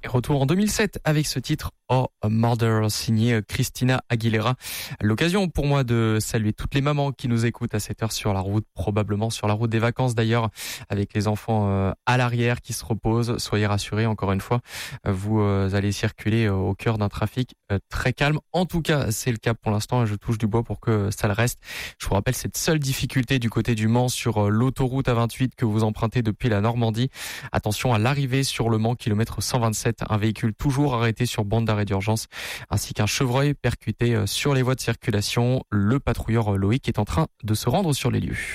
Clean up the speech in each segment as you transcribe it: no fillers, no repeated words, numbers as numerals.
Et retour en 2007 avec ce titre Oh Murder signé Christina Aguilera. L'occasion pour moi de saluer toutes les mamans qui nous écoutent à cette heure sur la route, probablement sur la route des vacances d'ailleurs, avec les enfants à l'arrière qui se reposent. Soyez rassurés, encore une fois, vous allez circuler au cœur d'un trafic très calme. En tout cas, c'est le cas pour l'instant et je touche du bois pour que ça le reste. Je vous rappelle cette seule difficulté du côté du Mans sur l'autoroute A28 que vous empruntez depuis la Normandie. Attention à l'arrivée sur le Mans, kilomètre 127, un véhicule toujours arrêté sur bande d'arrêt d'urgence, ainsi qu'un chevreuil percuté sur les voies de circulation. Le patrouilleur Loïc est en train de se rendre sur les lieux.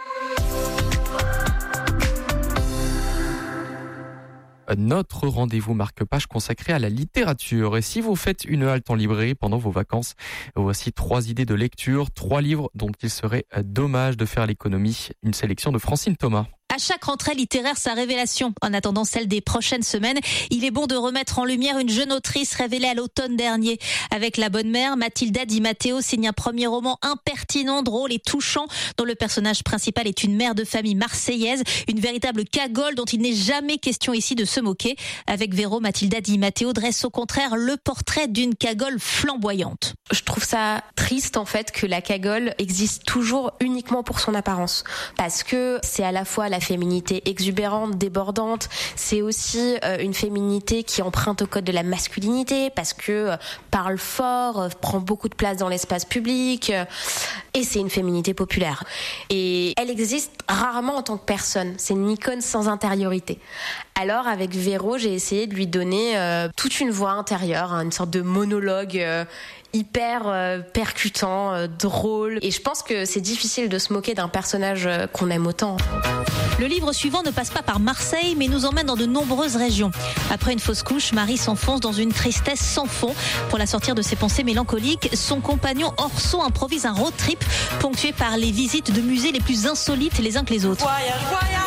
Notre rendez-vous marque-page consacré à la littérature. Et si vous faites une halte en librairie pendant vos vacances, voici 3 idées de lecture, 3 livres dont il serait dommage de faire l'économie. Une sélection de Francine Thomas. À chaque rentrée littéraire, sa révélation. En attendant celle des prochaines semaines, il est bon de remettre en lumière une jeune autrice révélée à l'automne dernier. Avec La Bonne Mère, Mathilda Di Matteo signe un premier roman impertinent, drôle et touchant, dont le personnage principal est une mère de famille marseillaise, une véritable cagole dont il n'est jamais question ici de se moquer. Avec Véro, Mathilda Di Matteo dresse au contraire le portrait d'une cagole flamboyante. Je trouve ça triste en fait que la cagole existe toujours uniquement pour son apparence. Parce que c'est à la fois la féminité exubérante, débordante, c'est aussi une féminité qui emprunte au code de la masculinité parce que parle fort, prend beaucoup de place dans l'espace public et c'est une féminité populaire. Et elle existe rarement en tant que personne, c'est une icône sans intériorité. Alors avec Véro, j'ai essayé de lui donner toute une voix intérieure, une sorte de monologue hyper percutant, drôle. Et je pense que c'est difficile de se moquer d'un personnage qu'on aime autant. Le livre suivant ne passe pas par Marseille, mais nous emmène dans de nombreuses régions. Après une fausse couche, Marie s'enfonce dans une tristesse sans fond. Pour la sortir de ses pensées mélancoliques, son compagnon Orson improvise un road trip ponctué par les visites de musées les plus insolites les uns que les autres. Voyage, voyage.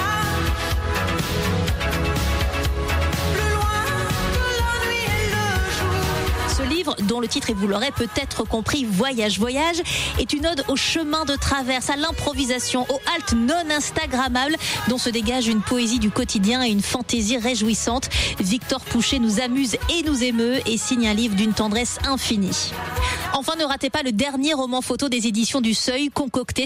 Ce livre, dont le titre, et vous l'aurez peut-être compris, Voyage, voyage, est une ode au chemin de traverse, à l'improvisation, aux haltes non instagrammables, dont se dégage une poésie du quotidien et une fantaisie réjouissante. Victor Pouchet nous amuse et nous émeut et signe un livre d'une tendresse infinie. Enfin, ne ratez pas le dernier roman photo des éditions du Seuil, concocté